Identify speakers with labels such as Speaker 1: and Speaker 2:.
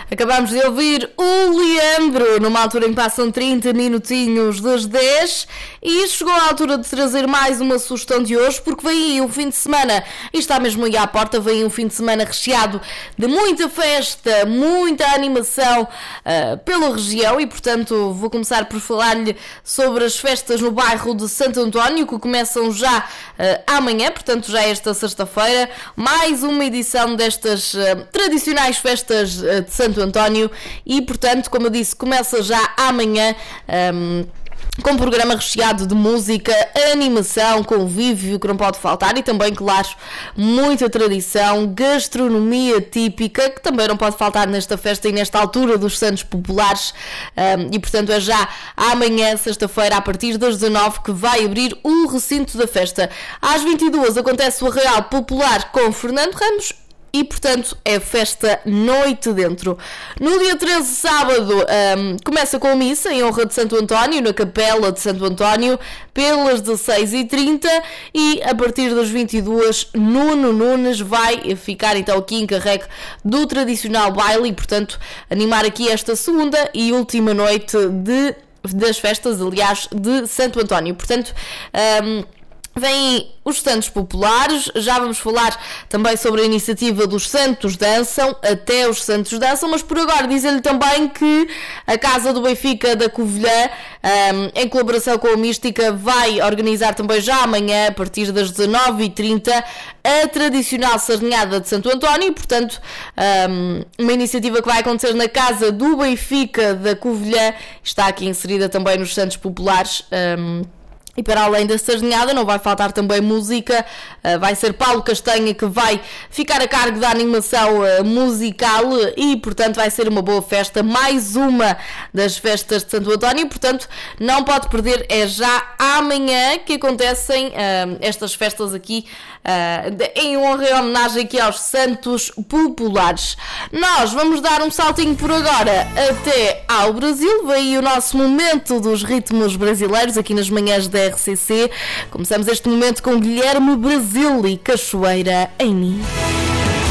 Speaker 1: Acabamos de ouvir o Leandro, numa altura em que passam 30 minutinhos das 10, e chegou a altura de trazer mais uma sugestão de hoje, porque vem aí um fim de semana, e está mesmo aí à porta, vem aí um fim de semana recheado de muita festa, muita animação pela região, e portanto vou começar por falar-lhe sobre as festas no bairro de Santo António, que começam já amanhã, portanto já esta sexta-feira, mais uma edição destas tradicionais festas de Santo António, e portanto, como eu disse, começa já amanhã com um programa recheado de música, animação, convívio que não pode faltar, e também, claro, muita tradição, gastronomia típica que também não pode faltar nesta festa e nesta altura dos Santos Populares, e portanto é já amanhã, sexta-feira, a partir das 19, que vai abrir o recinto da festa. Às 22 acontece o Arraial Popular com Fernando Ramos, e portanto é festa noite dentro. No dia 13, sábado, começa com a missa em honra de Santo António, na Capela de Santo António, pelas 16h30, e a partir das 22, Nuno Nunes vai ficar então aqui encarregue do tradicional baile, e portanto animar aqui esta segunda e última noite das festas, aliás, de Santo António. Portanto, vêm os Santos Populares, já vamos falar também sobre a iniciativa dos Santos Dançam, até os Santos Dançam, mas por agora dizer-lhe também que a Casa do Benfica da Covilhã, em colaboração com a Mística, vai organizar também já amanhã, a partir das 19h30, a tradicional Sardinhada de Santo António, e portanto uma iniciativa que vai acontecer na Casa do Benfica da Covilhã, está aqui inserida também nos Santos Populares. E para além da sardinhada não vai faltar também música, vai ser Paulo Castanha que vai ficar a cargo da animação musical, e portanto vai ser uma boa festa, mais uma das festas de Santo António, e portanto não pode perder, é já amanhã que acontecem estas festas aqui em honra e homenagem aqui aos Santos Populares. Nós vamos dar um saltinho por agora até ao Brasil, vem aí o nosso momento dos ritmos brasileiros aqui nas manhãs da RCC. Começamos este momento com Guilherme Brasil e Cachoeira em Mim.